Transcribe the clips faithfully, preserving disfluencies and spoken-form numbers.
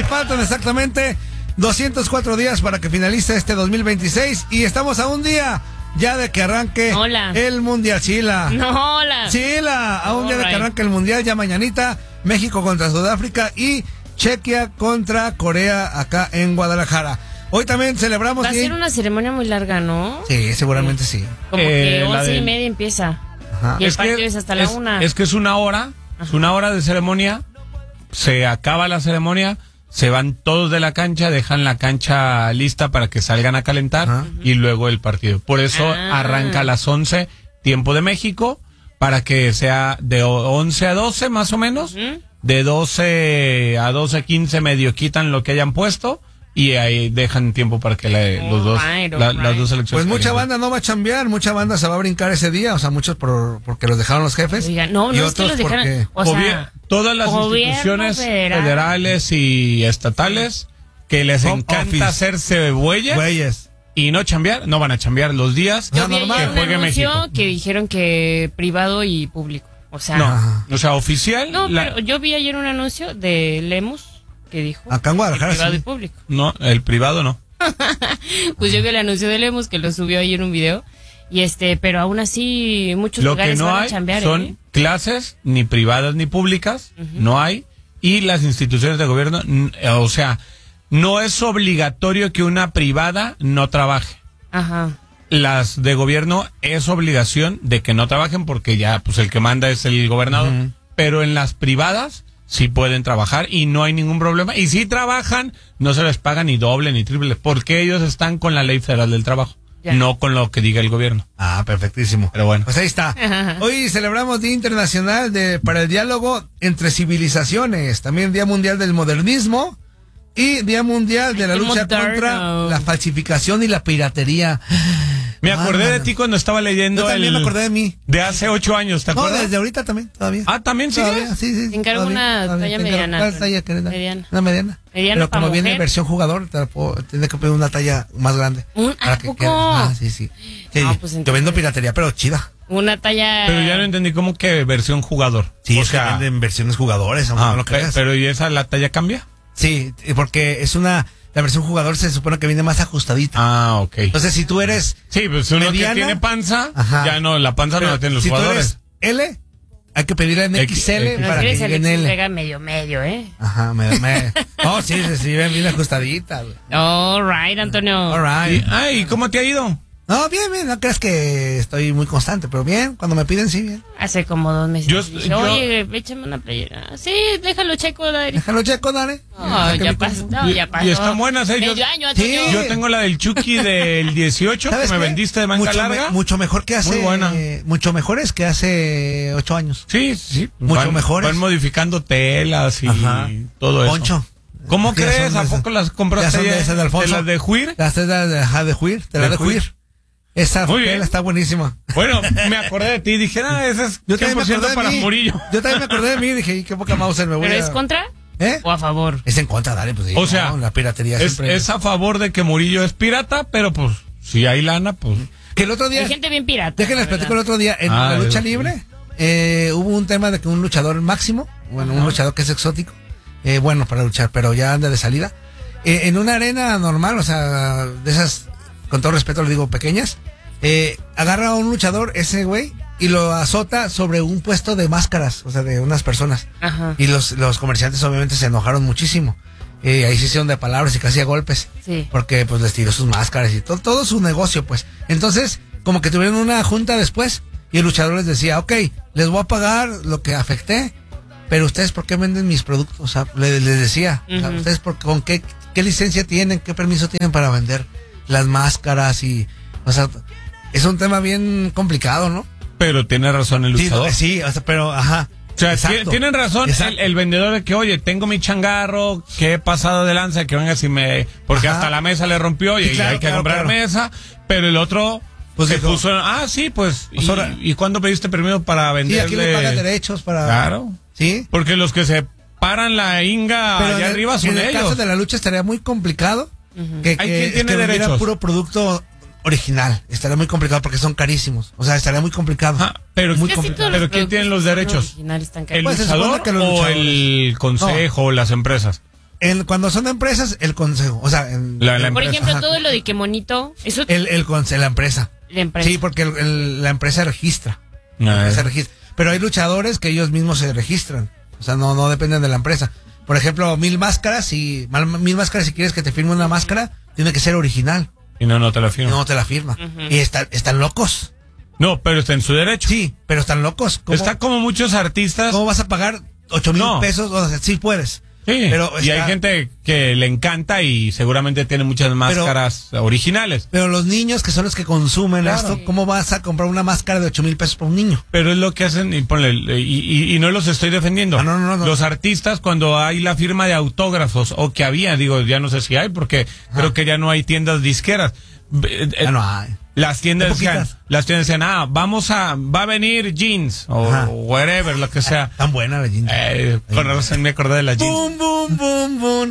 faltan exactamente doscientos cuatro días para que finalice este dos mil veintiséis y estamos a un día ya de que arranque Hola. el Mundial. Chila. No, hola. Chila, a un All día de right. que arranque el Mundial, ya mañanita, México contra Sudáfrica y Chequia contra Corea acá en Guadalajara. Hoy también celebramos... Va a y... ser una ceremonia muy larga, ¿no? Sí, seguramente sí. Como Eh, que la once del- y media empieza. Ajá. Y el Es que partido es hasta la es- una. Es que es una hora, es una hora de ceremonia, se acaba la ceremonia, se van todos de la cancha, dejan la cancha lista para que salgan a calentar Ajá. y luego el partido. Por eso Ah. arranca a las once, tiempo de México, para que sea de o- once a doce más o menos, Ujú. de doce a doce quince medio quitan lo que hayan puesto y ahí dejan tiempo para que la- los dos, Alright, la- alright. las dos selecciones. Pues mucha calienten. banda no va a chambear, mucha banda se va a brincar ese día, o sea, muchos por, porque los dejaron los jefes. Oiga, no, y no es que otros los dejaran. porque- O Gobier- sea, todas las gobierno instituciones federal. federales y estatales que les Home encanta office. hacerse bueyes Güeyes. y no chambear, no van a chambear los días yo Ah, vi ayer normal. un que juegue anuncio México. que dijeron que privado y público. O sea, No, Ajá. o sea, oficial, no, la- pero yo vi ayer un anuncio de Lemus que dijo Acá en Guadalajara, que privado sí. y público. no, el privado no. Pues yo vi el anuncio de Lemus que lo subió ayer en un video y este, pero aún así muchos Lo que lugares no van a hay chambear, son ¿eh? clases ni privadas ni públicas, no hay, y las instituciones de gobierno, n- o sea, no es obligatorio que una privada no trabaje. Ajá. Las de gobierno es obligación de que no trabajen porque ya pues el que manda es el gobernador, Ujú. pero en las privadas sí pueden trabajar y no hay ningún problema, y si trabajan no se les paga ni doble ni triple porque ellos están con la ley federal del trabajo, Ya. no con lo que diga el gobierno. Ah, perfectísimo. Pero bueno. Pues ahí está. Hoy celebramos Día Internacional de, para el Diálogo entre Civilizaciones, también Día Mundial del Modernismo y Día Mundial de la Ay, qué lucha moderno. contra la falsificación y la piratería. Me acordé Ah, de ti cuando estaba leyendo Yo también el me acordé de mí. de hace ocho años, ¿te No, acuerdas? desde ahorita también, todavía. Ah, ¿también sigues? Todavía, sí, sí. Te encargo todavía, una todavía. talla Te encargo- mediana, ¿Cuál Tony. talla querés dar? Mediana. Una mediana. Mediana Pero pa' como viene mujer. versión jugador, te la puedo, tienes que pedir una talla más grande. Un- para ¿a que poco? quede- Ah, sí, sí. Sí, Ah, pues yo entonces- vendo piratería, pero chida. Una talla. Pero ya no entendí cómo que versión jugador. Sí, o es que sea, venden versiones jugadores, aunque ah, no lo pe- creas. pero ¿y esa la talla cambia? Sí, porque es una... La versión jugador se supone que viene más ajustadita. Ah, ok. Entonces, si tú eres... Sí, pues uno mediana. que tiene panza, Ajá. ya no, la panza no pero la tienen los si tú jugadores. eres L, hay que pedirla en X- X L X- No, para si que eres llegue en Alexis L. Vega medio medio, ¿eh? Ajá, me... me... Oh, sí, sí, sí, bien, bien ajustadita. güey. All right, Antonio. All right. Y, ay, ¿cómo te ha ido? No, bien, bien, no creas que estoy muy constante, pero bien, cuando me piden, sí, bien. Hace como dos meses. Yo- dije, yo- oye, échame una playera. Sí, déjalo checo, Dari. Déjalo checo, dale. No, Saque ya mi pasó. cosa. No, Y- ya pasó. y están buenas, ¿eh? Yo- Medio año, Antonio. Sí. Yo tengo la del Chucky del dieciocho que ¿Sabes me qué? vendiste de manga mucho, larga. me- mucho mejor que hace... Muy buena. eh, mucho mejores que hace ocho años. Sí, sí. Mucho van, mejores. Van modificando telas y Ajá. todo eso. Poncho. ¿Cómo Ya crees? son ¿A de poco esas- las ya compraste son de ya- esas de Alfonso? las de Juir? Las de, de, de, ajá, de Juir, de la De de Juir. Juir. Esa Muy bien. tela está buenísima. Bueno, me acordé de ti y dije, ah, ese es Yo cien también me por ciento acordé de para mí. Murillo. Yo también me acordé de mí y dije, "Y qué poca Mauser me voy ¿Pero a... es contra ¿Eh? o a favor? Es en contra, dale, pues sí. O sea, no, la piratería Es, siempre... es a favor de que Murillo es pirata, pero pues, si hay lana, pues... Que el otro día... Hay gente bien pirata. Déjenles la platico el verdad. otro día, en Ah, la lucha eso sí. libre, eh, hubo un tema de que un luchador máximo, bueno, un Ajá. luchador que es exótico, eh, bueno para luchar, pero ya anda de salida, eh, en una arena normal, o sea, de esas, con todo respeto lo digo, pequeñas, eh, agarra a un luchador, ese güey, y lo azota sobre un puesto de máscaras, o sea, de unas personas. Ajá. Y los, los comerciantes obviamente se enojaron muchísimo. Eh, ahí se hicieron de palabras y casi a golpes. Sí. Porque pues les tiró sus máscaras y todo, todo su negocio, pues. Entonces, como que tuvieron una junta después y el luchador les decía, ok, les voy a pagar lo que afecté, pero ustedes ¿por qué venden mis productos? O sea, le- les decía, o sea, Ujú. ustedes por, con qué, qué licencia tienen, qué permiso tienen para vender las máscaras y, o sea, es un tema bien complicado, ¿no? Pero tiene razón el Sí, luchador. sí, o sea, pero, ajá. O sea, Exacto. ti- tienen razón Exacto. el, el vendedor de que, oye, tengo mi changarro, que he pasado de lanza, que venga si me... Porque Ajá. hasta la mesa le rompió y, Sí, claro, hay que claro, comprar claro. mesa, pero el otro Pues se dijo, puso... Ah, sí, pues... pues y, ahora- ¿Y cuándo pediste permiso para Sí, venderle? aquí le pagan derechos para... Claro. Sí. Porque los que se paran la inga Pero allá en el- arriba son en el ellos. caso de la lucha estaría muy complicado que, Hay que, quien tiene que vendiera derechos. puro producto original. Estaría muy complicado porque son carísimos. O sea, estaría muy complicado. Ajá, pero, Muy Casi complicado. todos los pero ¿quién tiene los productos derechos? originales están ¿El caros. Pues se luchador supone que los o luchadores. el consejo o las empresas? En, cuando son empresas, el consejo. O sea, en, La- la Por empresa. ejemplo, Ajá. todo lo de que monito, eso el, el conse- la empresa. la empresa. Sí, porque el- el- la empresa registra. Ah, La empresa registra. Pero hay luchadores que ellos mismos se registran. O sea, no, no dependen de la empresa. Por ejemplo, mil máscaras, si mal- mil máscaras, si quieres que te firme una máscara, tiene que ser original. Y no, no te la firmo. No te la firma. Ujú. Y están, están locos. No, pero está en su derecho. Sí, pero están locos. ¿Cómo, Está como muchos artistas. ¿cómo vas a pagar ocho mil No. pesos? O sea, sí puedes. Sí, Pero y hay está- gente que le encanta y seguramente tiene muchas máscaras originales. Pero los niños que son los que consumen Claro. esto, ¿cómo vas a comprar una máscara de ocho mil pesos para un niño? Pero es lo que hacen, y, ponle, y, y- y no los estoy defendiendo. Ah, no, no, no. Los artistas, cuando hay la firma de autógrafos, o que había, digo, ya no sé si hay, porque creo que ya no hay tiendas disqueras. Eh, eh, Ya no hay. Las tiendas Hay decían, poquitas. las tiendas decían, ah, vamos a, va a venir jeans, o Ajá. whatever, lo que sea. Tan buena la jeans. Eh, con razón me acordé de las jeans. Boom, boom, boom, boom.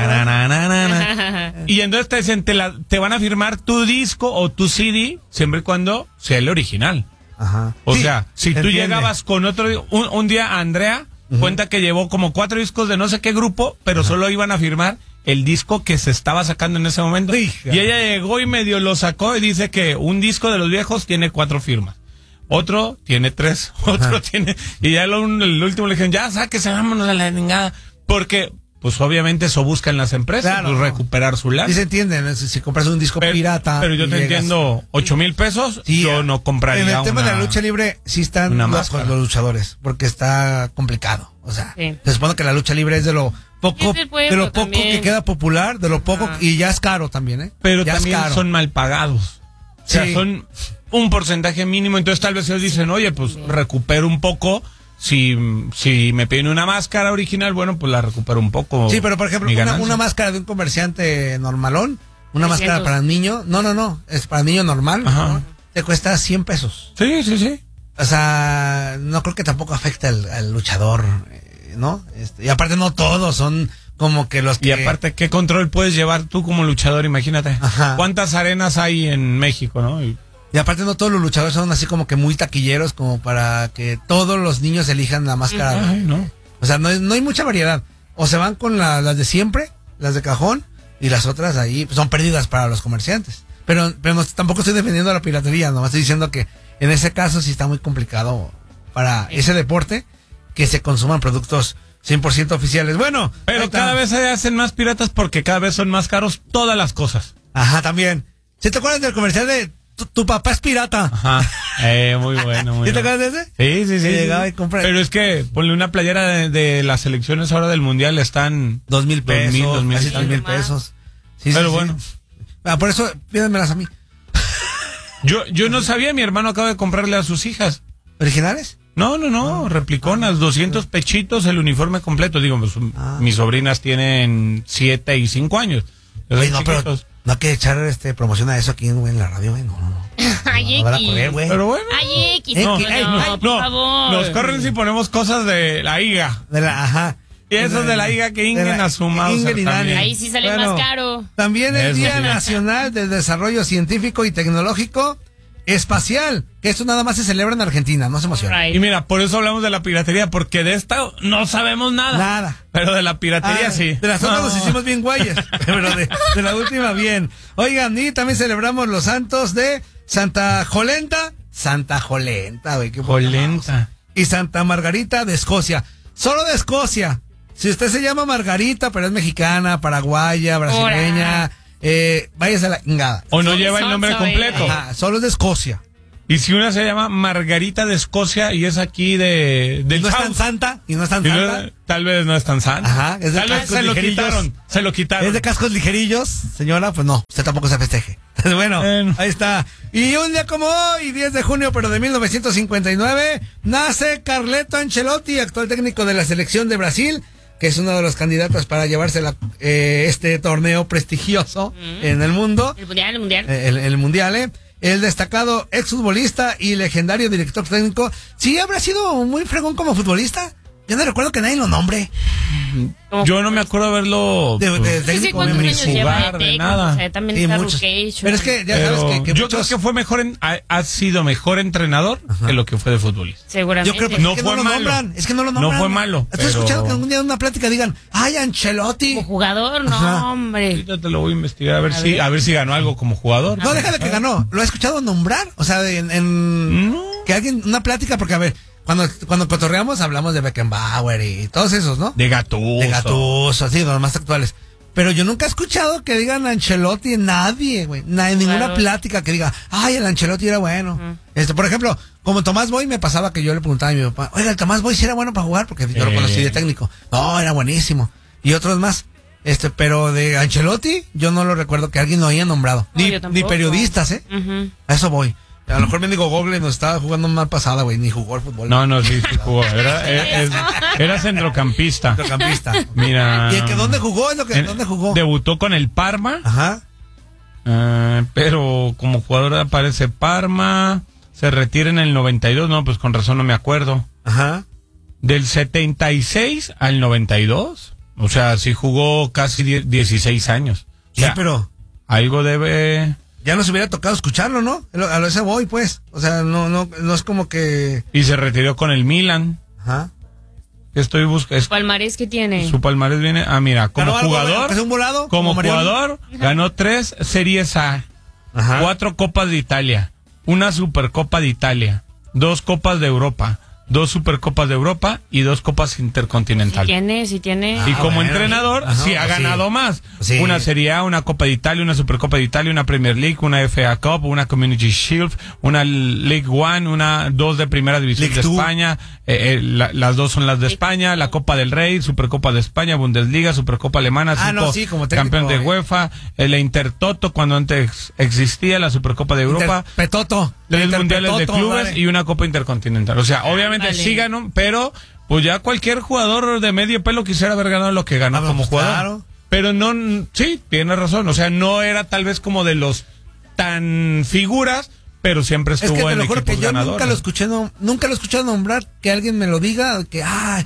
Tarananana. Y entonces te dicen, te, la- te van a firmar tu disco o tu C D, siempre y cuando sea el original. Ajá. O Sí, sea, si tú entiende. llegabas con otro, un, un día Andrea cuenta que llevó como cuatro discos de no sé qué grupo, pero solo iban a firmar el disco que se estaba sacando en ese momento. Hija. Y ella llegó y medio lo sacó y dice que un disco de los viejos tiene cuatro firmas. Otro tiene tres, otro tiene... Y ya lo, el último le dijeron, ya sáquese, vámonos a la chingada. Porque, pues obviamente eso buscan las empresas, Claro. pues, recuperar su lana. Sí se entiende, ¿no? si, si compras un disco Pero, pirata. pero yo y te llegas- entiendo, ocho mil pesos, Sí, yo no compraría En el tema una- de la lucha libre, sí están una locos máscara. los luchadores, porque está complicado. O sea, Sí. se supone que la lucha libre es de lo poco, Es del pueblo de lo poco también. que queda popular, de lo poco, Ajá. y ya es caro también, ¿eh? Pero ya también es caro. son mal pagados. O sea, Sí. son un porcentaje mínimo, entonces tal vez ellos dicen, oye, pues recupero un poco. Si, si me piden una máscara original, bueno, pues la recupero un poco. Sí, pero por ejemplo, mi una, ganancia. una máscara de un comerciante normalón, una máscara trescientos. para niño, no, no, no, es para niño normal, Ajá. ¿no? Te cuesta cien pesos. Sí, sí, sí. O sea, no creo que tampoco afecte al, al luchador, eh, ¿no? Este, y aparte no todos son como que los que... Y aparte, ¿qué control puedes llevar tú como luchador? Imagínate. Ajá. ¿Cuántas arenas hay en México, no? Y- Y aparte no todos los luchadores son así como que muy taquilleros como para que todos los niños elijan la máscara. Ay, no. O sea, no, hay- no hay mucha variedad. O se van con la- las de siempre, las de cajón, y las otras ahí pues, son pérdidas para los comerciantes. Pero, pero no- tampoco estoy defendiendo la piratería, nomás estoy diciendo que en ese caso sí está muy complicado para ese deporte que se consuman productos cien por ciento oficiales. Bueno, ahí Pero está. cada vez se hacen más piratas porque cada vez son más caros todas las cosas. Ajá, también. ¿Sí te acuerdas del comercial de tu, tu papá es pirata? Ajá. Eh, muy bueno, muy ¿Sí te bueno. acuerdas de ese? Sí, sí, sí. Que sí. llegaba y compra- Pero es que ponle una playera de, de las selecciones ahora del mundial están Dos mil pesos, mil, dos mil casi y tres mil tanto. pesos. Sí, Pero sí, sí. bueno. Ah, por eso, pídenmelas a mí. Yo, yo no sabía, mi hermano acaba de comprarle a sus hijas. ¿Originales? No, no, no, repliconas, doscientos pechitos, el uniforme completo. Digo, pues, Ah. mis sobrinas tienen siete y cinco años. Oye, Son no, pero chiquitos. no hay que echar este, promoción a eso aquí güey, en la radio, güey. No, no, no. Ay, No van a X. correr, güey. Pero bueno. Ay, X. No, No, ay, no, ay, por favor. nos corren si ponemos cosas de la higa. De la, ajá. Y esos de la higa que inguen De la- a su Mauser inguen y también. Dani. Ahí sí sale Bueno, más caro. También el Eso Día sí. Nacional del Desarrollo Científico y Tecnológico Espacial, que esto nada más se celebra en Argentina, no se emociona. Right. Y mira, por eso hablamos de la piratería, porque de esta no sabemos nada. Nada. Pero de la piratería Ah, sí. De las otras No. nos hicimos bien guayes, pero de, de la última bien. Oigan, y también celebramos los santos de Santa Jolenta, Santa Jolenta, güey, qué poca Jolenta. mouse. Y Santa Margarita de Escocia, solo de Escocia. Si usted se llama Margarita, pero es mexicana, paraguaya, brasileña, eh, váyase a la chingada. O no Soy lleva el sonso, nombre eh. completo. Ajá, solo es de Escocia. Y si una se llama Margarita de Escocia y es aquí de Y del no es tan South, santa, y no es tan y no- santa. tal vez no es tan santa. Ajá, es de Tal vez cascos se lo ligerillos. quitaron. Se lo quitaron. Es de cascos ligerillos, señora, pues no, usted tampoco se festeje. Bueno, Bueno. ahí está. Y un día como hoy, diez de junio, pero de mil novecientos cincuenta y nueve, nace Carleto Ancelotti, actual técnico de la selección de Brasil, que es uno de los candidatos para llevarse la, eh, este torneo prestigioso Mm. en el mundo, El mundial, el mundial. eh, el, el mundial, ¿eh? El destacado exfutbolista y legendario director técnico. Sí, habrá sido muy fregón como futbolista. Yo no recuerdo que nadie lo nombre. Yo no me acuerdo haberlo De- de- pues, de- Sí, sí, técnico, ¿cuántos ni años lleva jugar, de de técnico? nada. O sea, también Sí, está muchos. Rucation. Pero es que ya pero sabes que, que yo muchos- creo que fue mejor, en- ha, ha sido mejor entrenador que lo que fue de futbolista. Seguramente. Yo creo que No es que fue no lo malo. nombran. Es que no lo No nombran. fue malo, ¿Has pero- escuchado que algún día en una plática digan, ay, Ancelotti? Como jugador, no, Ajá. hombre. Ahorita te lo voy a investigar a ver A si ver. a ver si ganó algo como jugador. No, déjame que ganó. ¿Lo has escuchado nombrar? O sea, en, en- No. que alguien, una plática, porque a ver, cuando, cuando cotorreamos hablamos de Beckenbauer y todos esos, ¿no? De Gattuso. De Gattuso, así, los más actuales. Pero yo nunca he escuchado que digan Ancelotti, nadie, güey. Na- En ninguna Claro. plática que diga, ay, el Ancelotti era bueno. Ujú. Este, por ejemplo, como Tomás Boy me pasaba que yo le preguntaba a mi papá, oiga, el Tomás Boy sí era bueno para jugar, porque yo lo Eh. conocí de técnico. No, era buenísimo. Y otros más. Este, pero de Ancelotti, yo no lo recuerdo que alguien lo haya nombrado. No, ni, yo ni tampoco. periodistas, ¿eh? Ujú. A eso voy. A lo mejor me digo Google nos estaba jugando mal pasada, güey, ni jugó al fútbol. No, no, sí, sí jugó. Era, era, era centrocampista. Centrocampista. Mira. ¿Y el que dónde jugó? Es lo que, en- ¿dónde jugó? Debutó con el Parma, Ajá. eh, pero como jugador aparece Parma. Se retira en el noventa y dos, no, pues con razón no me acuerdo. Ajá. Del setenta y seis al noventa y dos. O sea, sí jugó casi die- dieciséis años. O Sí, sea, pero algo debe... ya nos hubiera tocado escucharlo, ¿no? A lo- a lo ese voy, pues. O sea, no, no, no es como que. Y se retiró con el Milan. Ajá. Estoy buscando... Palmarés que tiene. Su palmarés viene... Ah, mira, como ¿Ganó algo, jugador... ¿Es un volado? Como Mariano? jugador, ganó tres Series A, Ajá. cuatro Copas de Italia, una Supercopa de Italia, dos Copas de Europa, dos Supercopas de Europa y dos Copas Si Intercontinental. tiene, si tiene. Y Ah, como bueno. entrenador, Ajá, sí ha pues sí. ganado más. Sí. Una Serie A, una Copa de Italia, una Supercopa de Italia, una Premier League, una F A Cup, una Community Shield, una League One, una dos de Primera División League de Two. España. Eh, eh, la- las dos son las de España, la Copa del Rey, Supercopa de España, Bundesliga, Supercopa Alemana, Ah, cinco no, sí, como técnico, campeón de eh. UEFA, el Intertoto cuando antes existía, la Supercopa de Europa. Inter- Petoto. Tres mundiales de Interpetoto, clubes vale. y una Copa Intercontinental. O sea, obviamente Vale. sí ganó, pero pues ya cualquier jugador de medio pelo quisiera haber ganado lo que ganó Ah, como pues, jugador. claro. Pero no, n- sí, tiene razón. O sea, no era tal vez como de los tan figuras, pero siempre Es que estuvo te en lo juro equipos que yo ganadores. nunca lo escuché, no, nunca lo he escuchado nombrar, que alguien me lo diga, que, ah,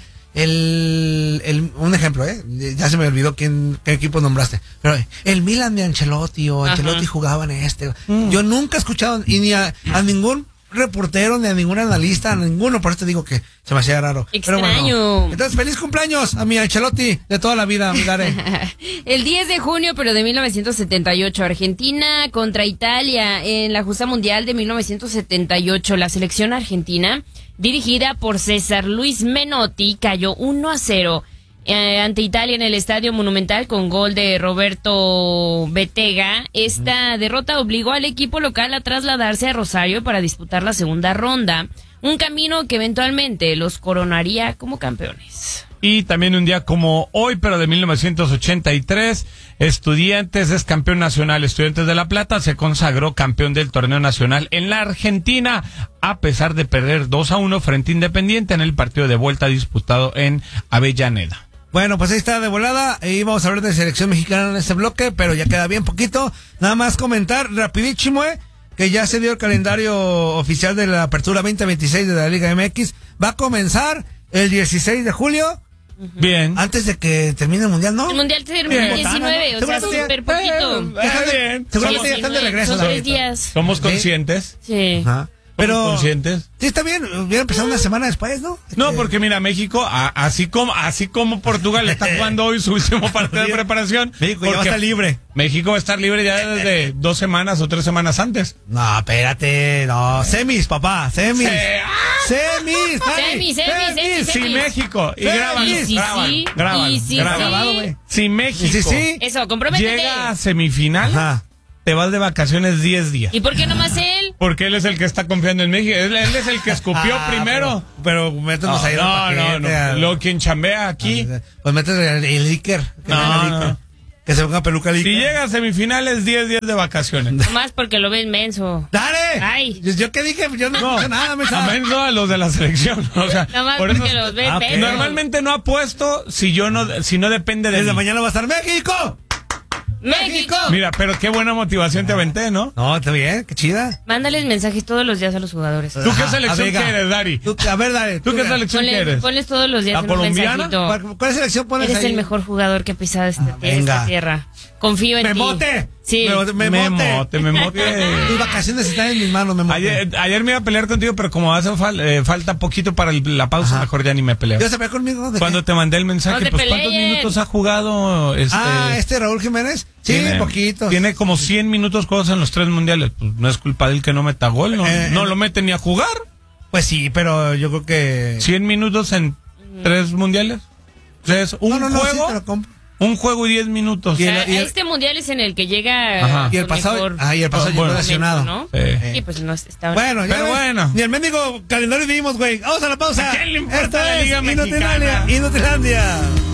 el, el, un ejemplo, eh, ya se me olvidó quién, qué equipo nombraste, pero el Milan de Ancelotti o Ajá. Ancelotti jugaba en este, yo nunca he escuchado, y ni a, a ningún reportero, ni a ningún analista, a ninguno, por eso te digo que se me hacía raro. Pero bueno, Extraño. entonces, feliz cumpleaños a mi Ancelotti de toda la vida, mi Gare. El diez de junio, pero de mil novecientos setenta y ocho, Argentina contra Italia en la justa mundial de mil novecientos setenta y ocho. La selección argentina, dirigida por César Luis Menotti, cayó uno a cero eh, ante Italia en el Estadio Monumental con gol de Roberto Betega. Esta derrota obligó al equipo local a trasladarse a Rosario para disputar la segunda ronda, un camino que eventualmente los coronaría como campeones. Y también un día como hoy, pero de mil novecientos ochenta y tres, Estudiantes es campeón nacional. Estudiantes de La Plata se consagró campeón del torneo nacional en la Argentina, a pesar de perder dos a uno frente a Independiente en el partido de vuelta disputado en Avellaneda. Bueno, pues ahí está de volada. Y vamos a hablar de selección mexicana en este bloque, pero ya queda bien poquito. Nada más comentar rapidísimo, eh, que ya se dio el calendario oficial de la apertura veinte veintiséis de la Liga M X. Va a comenzar el dieciséis de julio, Bien. antes de que termine el mundial, ¿no? El mundial termina el Bien. diecinueve, o sea, Seguramente- súper poquito. Eh, está bien. Seguramente ya Somos, están de regreso. Son la tres neta. días. somos Sí. conscientes. Sí. Ajá. Pero Pero conscientes. sí está bien, hubiera empezado una semana después, ¿no? No, Eh, porque mira, México, a- así como así como Portugal está jugando hoy su último partido de preparación. México ya va a porque estar libre. México va a estar libre ya desde dos semanas o tres semanas antes. No, espérate, no, semis, papá, semis. Sí. Semis, Dani, Semis, semis, semis, Sí, semis. México. Y Sí, graban, y sí, graban, sí, graban, y sí, graban. sí. Grabado, güey. Si México Y sí, sí. Eso, comprométete. llega a semifinal, Ajá. te vas de vacaciones diez días. ¿Y por qué nomás él? Porque él es el que está confiando en México. Él, él es el que escupió Ah, primero. Pero, pero métenos No, ahí en el no, no, paquete, no. al- Lo quien chambea aquí. Pues metes el, el Iker. Que, No, venga el no. Iker. Que se ponga peluca el Si Iker. llega a semifinales, diez días de vacaciones. Nomás porque lo ves menso. ¡Dale! Ay. Yo, yo qué dije, yo no, No, escuché nada, me estaba- amenso a los de la selección. O sea, Nomás por porque eso- los ves Ah, ok. menso. normalmente no apuesto si yo no, si no depende de Desde mí. mañana va a estar México. ¡México! Mira, pero qué buena motivación te aventé, ¿no? No, está bien, qué chida. Mándales mensajes todos los días a los jugadores. ¿Tú qué Ajá, selección a ver, quieres, Dari? Tú, a ver, dale. ¿Tú qué dale. selección Ponles, quieres? ponles todos los días ¿La un colombiana? mensajito. ¿Cuál, cuál selección pones Eres ahí? el mejor jugador que ha pisado esta, Ah, venga. esta tierra. Confío en ¡Memote! ti. Sí. Me, Me memote. mote, me mote. Tus vacaciones están en mis manos, me mote. Ayer, ayer me iba a pelear contigo, pero como hace fal- eh, falta poquito para el- la pausa, Ajá. mejor ya ni me peleo. ¿Yo sabía conmigo? ¿De Cuando qué? te mandé el mensaje, No te pues ¿cuántos peleen. minutos ha jugado? Este, Ah, este Raúl Jiménez. Sí, tiene, poquito. Tiene como cien minutos juegos en los tres mundiales. Pues no es culpa de él que no meta gol, no, Eh, no eh. lo mete ni a jugar. Pues sí, pero yo creo que... cien minutos en tres mundiales. O sea, es un no, no, no, sí juego, te lo compro. un juego y diez minutos. Y O el- sea, y el- este mundial es en el que llega Ajá. Y el con pasado, mejor ah, y el pasado Ah, llegó bueno. lesionado. momento, ¿no? Sí. Sí, pues no está. Bueno, ya Pero ves, bueno. Ni el mendigo calendario vimos, güey. Vamos a la pausa. ¿A quién le importa Esto la es Liga Inutilandia, Mexicana? Inutilandia.